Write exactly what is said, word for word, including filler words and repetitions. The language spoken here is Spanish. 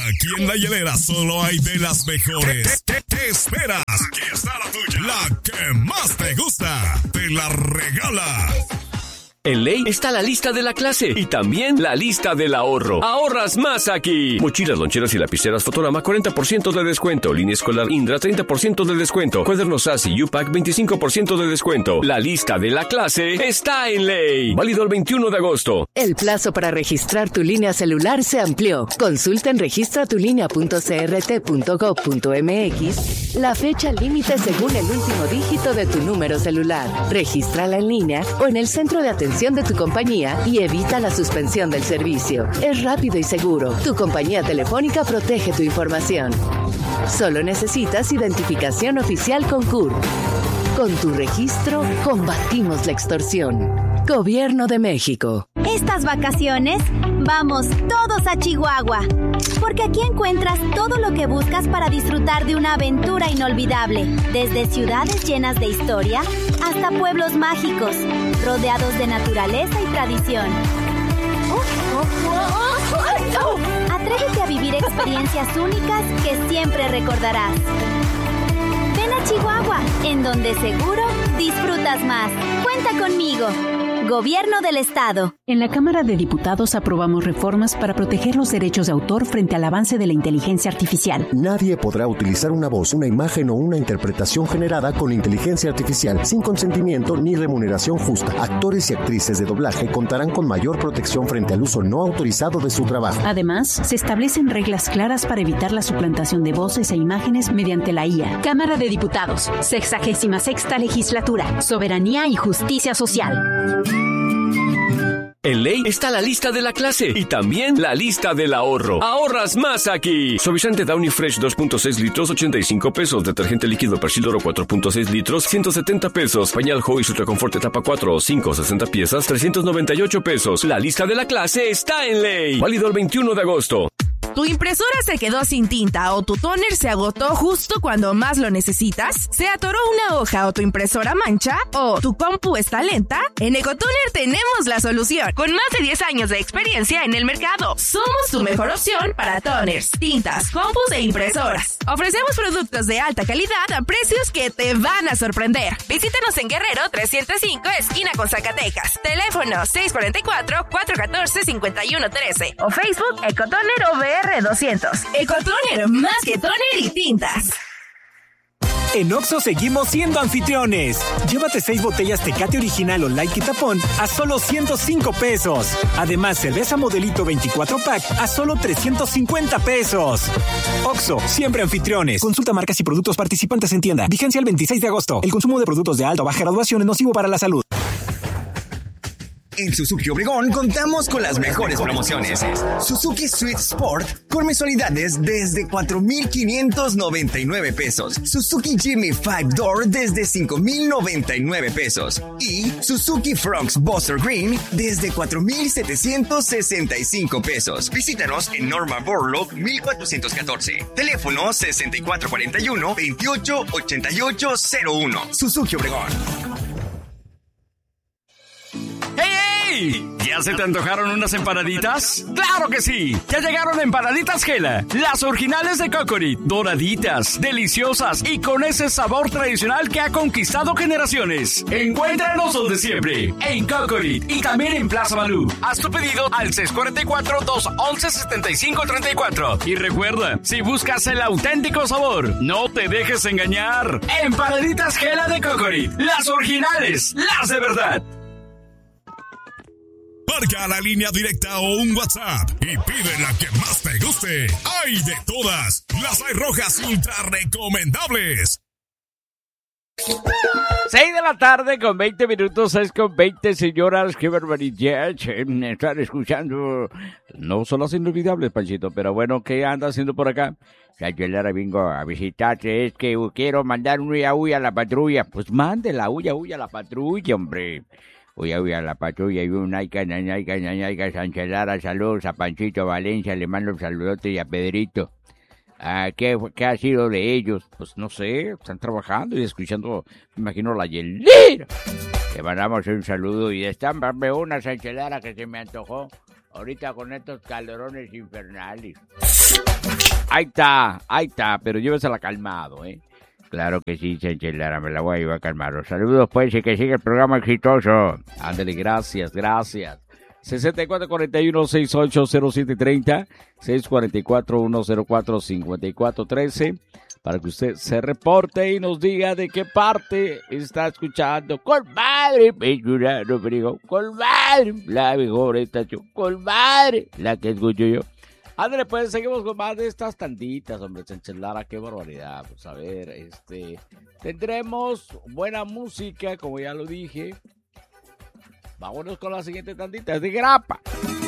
Aquí en La Hielera solo hay de las mejores. ¿Qué, qué, qué esperas? Aquí está la tuya. La que más te gusta. Te la regala. En Ley está la lista de la clase y también la lista del ahorro. Ahorras más aquí. Mochilas, loncheras y lapiceras Fotorama, cuarenta por ciento de descuento. Línea escolar Indra, treinta por ciento de descuento. Cuadernos Sassy y U-Pack, veinticinco por ciento de descuento. La lista de la clase está en Ley. Válido el veintiuno de agosto. El plazo para registrar tu línea celular se amplió. Consulta en registra tu línea punto c r t punto gov punto m x la fecha límite según el último dígito de tu número celular. Regístrala en línea o en el centro de atención de tu compañía y evita la suspensión del servicio. Es rápido y seguro. Tu compañía telefónica protege tu información. Solo necesitas identificación oficial con C U R. Con tu registro, combatimos la extorsión. Gobierno de México. Estas vacaciones, vamos todos a Chihuahua. Porque aquí encuentras todo lo que buscas para disfrutar de una aventura inolvidable. Desde ciudades llenas de historia hasta pueblos mágicos, rodeados de naturaleza y tradición. Atrévete a vivir experiencias únicas que siempre recordarás. Ven a Chihuahua, en donde seguro disfrutas más. Cuenta conmigo. Gobierno del Estado. En la Cámara de Diputados aprobamos reformas para proteger los derechos de autor frente al avance de la inteligencia artificial. Nadie podrá utilizar una voz, una imagen o una interpretación generada con inteligencia artificial sin consentimiento ni remuneración justa. Actores y actrices de doblaje contarán con mayor protección frente al uso no autorizado de su trabajo. Además, se establecen reglas claras para evitar la suplantación de voces e imágenes mediante la I A. Cámara de Diputados, sexagésima sexta legislatura, soberanía y justicia social. En Ley está la lista de la clase y también la lista del ahorro. Ahorras más aquí. Suavizante Downy Fresh dos punto seis litros, ochenta y cinco pesos. Detergente líquido Persil Oro cuatro punto seis litros, ciento setenta pesos. Pañal Joy Ultra Confort etapa cuatro o cinco, sesenta piezas, trescientos noventa y ocho pesos. La lista de la clase está en Ley. Válido el veintiuno de agosto. ¿Tu impresora se quedó sin tinta o tu tóner se agotó justo cuando más lo necesitas? ¿Se atoró una hoja o tu impresora mancha? ¿O tu compu está lenta? En Ecotoner tenemos la solución. Con más de diez años de experiencia en el mercado, somos tu mejor opción para toners, tintas, compus e impresoras. Ofrecemos productos de alta calidad a precios que te van a sorprender. Visítanos en Guerrero trescientos cinco, esquina con Zacatecas. Teléfono seis cuatro cuatro, cuatro uno cuatro, cinco uno uno tres o Facebook Ecotoner O V R doscientos. Ecotoner, más que toner y tintas. En Oxxo seguimos siendo anfitriones. Llévate seis botellas Tecate Original o Light Quitapón a solo ciento cinco pesos. Además, cerveza Modelito veinticuatro pack a solo trescientos cincuenta pesos. Oxxo, siempre anfitriones. Consulta marcas y productos participantes en tienda. Vigencia el veintiséis de agosto. El consumo de productos de alta o baja graduación es nocivo para la salud. En Suzuki Obregón contamos con las mejores promociones. Suzuki Swift Sport con mensualidades desde cuatro mil quinientos noventa y nueve pesos. Suzuki Jimmy five Door desde cinco mil noventa y nueve pesos. Y Suzuki Fronx Buster Green desde cuatro mil setecientos sesenta y cinco pesos. Visítanos en Norma Borlaug mil cuatrocientos catorce. Teléfono sesenta y cuatro cuarenta y uno, veintiocho ochenta y ocho cero uno. Suzuki Obregón. ¡Hey! ¿Ya se te antojaron unas empanaditas? ¡Claro que sí! Ya llegaron Empanaditas Gela, las originales de Cocorit, doraditas, deliciosas y con ese sabor tradicional que ha conquistado generaciones. Encuéntranos donde siempre, en Cocorit y también en Plaza Malú. Haz tu pedido al seis cuatro cuatro, dos once, setenta y cinco treinta y cuatro. Y recuerda, si buscas el auténtico sabor, no te dejes engañar. Empanaditas Gela de Cocorit, las originales, las de verdad. Marca la línea directa o un WhatsApp y pide la que más te guste. ¡Hay de todas! Las hay rojas y ultra recomendables. seis de la tarde con veinte minutos, seis con veinte, señoras, qué barbaridad. Están escuchando. No son las inolvidables, Panchito, pero bueno, ¿qué anda haciendo por acá? Sayelera, vengo a visitarte, es que quiero mandar un huya huya a la patrulla. Pues mande la huya huya a la patrulla, hombre. Voy a ir a la patrulla y un aica, nanaica, nanaica, Sanchelara, saludos a Panchito Valencia, le mando un saludote y a Pedrito. Ah, ¿qué, ¿Qué ha sido de ellos? Pues no sé, están trabajando y escuchando, me imagino, la hielera. Le mandamos un saludo y estámpame una Sanchelara que se me antojó. Ahorita con estos calorones infernales. Ahí está, ahí está, pero llévesela calmado, ¿eh? Claro que sí, Sánchez Lara, me la voy a llevar calmado. Saludos, pues, y que siga el programa exitoso. Ándale, gracias, gracias. sesenta y cuatro cuarenta y uno, sesenta y ocho cero siete treinta, seis cuatro cuatro, uno cero cuatro, cinco cuatro uno tres, para que usted se reporte y nos diga de qué parte está escuchando. Colmadre, no me digo, colmadre, la mejor estación, colmadre, la que escucho yo. Ándale, pues, seguimos con más de estas tanditas, hombre, Sánchez Lara, qué barbaridad. Pues, a ver, este, tendremos buena música, como ya lo dije. Vámonos con la siguiente tandita, es de grapa.